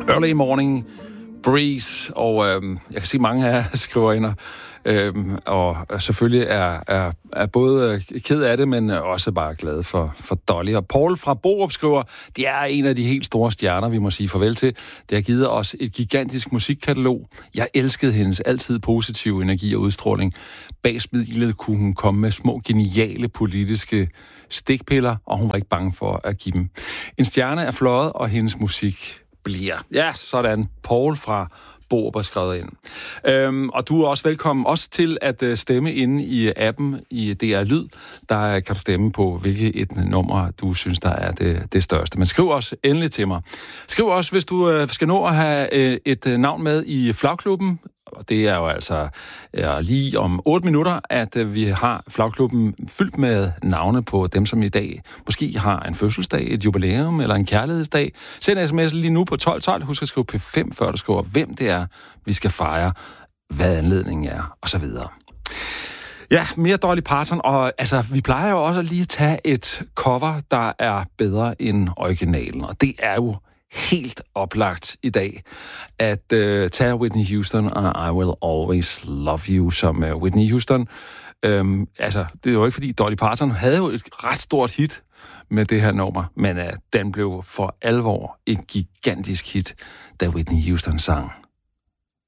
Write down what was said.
Early Morning Breeze, og jeg kan se mange af jer skriver ind, og selvfølgelig er både ked af det, men også bare glad for Dolly. Og Paul fra Borup skriver, det er en af de helt store stjerner, vi må sige farvel til. Det har givet os et gigantisk musikkatalog. Jeg elskede hendes altid positive energi og udstråling. Bag smilet kunne hun komme med små, geniale politiske stikpiller, og hun var ikke bange for at give dem. En stjerne er fløjet, og hendes musik bliver. Ja, sådan. Paul fra Borup er skrevet ind. Og du er også velkommen også til at stemme inde i appen i DR Lyd. Der kan du stemme på, hvilket et nummer, du synes, der er det største. Men skriv også endelig til mig. Skriv også, hvis du skal nå at have et navn med i Flagklubben. Og det er jo altså lige om 8 minutter, at vi har Flagklubben fyldt med navne på dem, som i dag måske har en fødselsdag, et jubilæum eller en kærlighedsdag. Send sms lige nu på 1212. Husk at skrive P5, før du skriver, hvem det er, vi skal fejre, hvad anledningen er, og så videre. Ja, mere Dolly Parton, og altså, vi plejer jo også lige at tage et cover, der er bedre end originalen, og det er jo helt oplagt i dag at tage Whitney Houston og I Will Always Love You som Whitney Houston. Altså, det er jo ikke fordi Dolly Parton havde jo et ret stort hit med det her nummer, men den blev for alvor et gigantisk hit, da Whitney Houston sang.